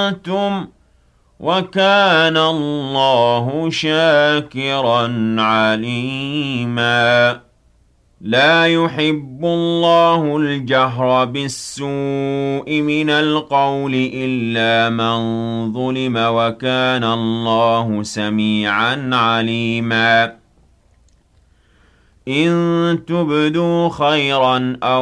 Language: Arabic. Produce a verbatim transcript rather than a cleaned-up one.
أَحْسَنتُمْ ۗ وَكَانَ اللَّهُ شَاكِرًا عَلِيمًا. لا يحب الله الجهر بالسوء من القول إلا من ظلم، وكان الله سميعا عليما. إن تبدوا خيرا أو